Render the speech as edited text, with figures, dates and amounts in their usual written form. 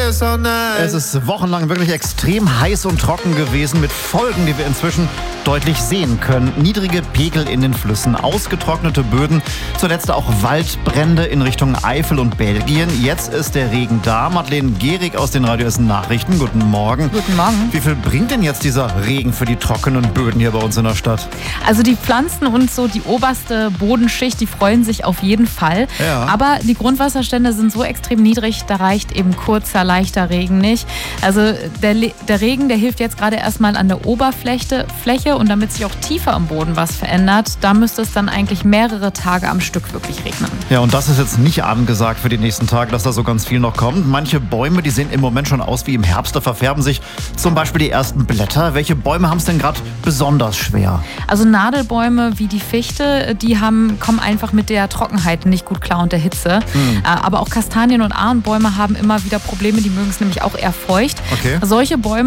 Sonne. Es ist wochenlang wirklich extrem heiß und trocken gewesen mit Folgen, die wir inzwischen deutlich sehen können. Niedrige Pegel in den Flüssen, ausgetrocknete Böden, zuletzt auch Waldbrände in Richtung Eifel und Belgien. Jetzt ist der Regen da. Madeleine Gehrig aus den Radio Essen Nachrichten. Guten Morgen. Guten Morgen. Wie viel bringt denn jetzt dieser Regen für die trockenen Böden hier bei uns in der Stadt? Also die Pflanzen und so die oberste Bodenschicht, die freuen sich auf jeden Fall. Ja. Aber die Grundwasserstände sind so extrem niedrig, da reicht eben kurzer, leichter Regen nicht. Also der Regen, der hilft jetzt gerade erstmal an der Oberfläche und damit sich auch tiefer am Boden was verändert, da müsste es dann eigentlich mehrere Tage am Stück wirklich regnen. Ja, und das ist jetzt nicht angesagt für die nächsten Tage, dass da so ganz viel noch kommt. Manche Bäume, die sehen im Moment schon aus wie im Herbst, da verfärben sich zum Beispiel die ersten Blätter. Welche Bäume haben es denn gerade besonders schwer? Also Nadelbäume wie die Fichte, die kommen einfach mit der Trockenheit nicht gut klar und der Hitze. Aber auch Kastanien- und Ahornbäume haben immer wieder Probleme, die mögen es nämlich auch eher feucht. Okay. Solche Bäume